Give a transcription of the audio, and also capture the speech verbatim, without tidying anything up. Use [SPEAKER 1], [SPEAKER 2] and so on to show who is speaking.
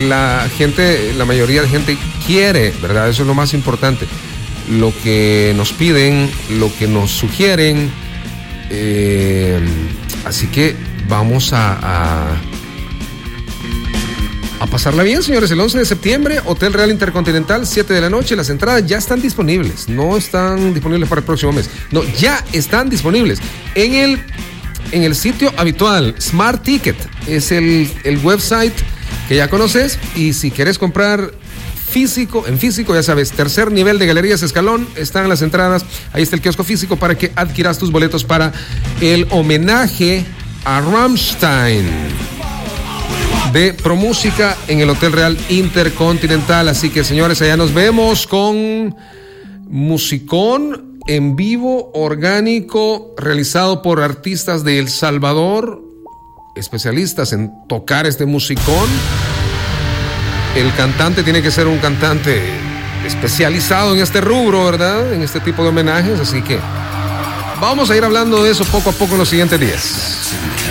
[SPEAKER 1] la gente, la mayoría de gente quiere, ¿verdad? Eso es lo más importante. Lo que nos piden, lo que nos sugieren. Eh, así que vamos a, a, a pasarla bien, señores. El once de septiembre, Hotel Real Intercontinental, siete de la noche. Las entradas ya están disponibles. No están disponibles para el próximo mes. No, ya están disponibles. En el, en el sitio habitual, Smart Ticket. Es el, el website que ya conoces. Y si quieres comprar físico, en físico, ya sabes, tercer nivel de Galerías Escalón, están las entradas, ahí está el kiosco físico para que adquieras tus boletos para el homenaje a Rammstein de ProMúsica en el Hotel Real Intercontinental. Así que, señores, allá nos vemos con musicón en vivo, orgánico, realizado por artistas de El Salvador, especialistas en tocar este musicón. El cantante tiene que ser un cantante especializado en este rubro, ¿verdad? En este tipo de homenajes, así que vamos a ir hablando de eso poco a poco en los siguientes días.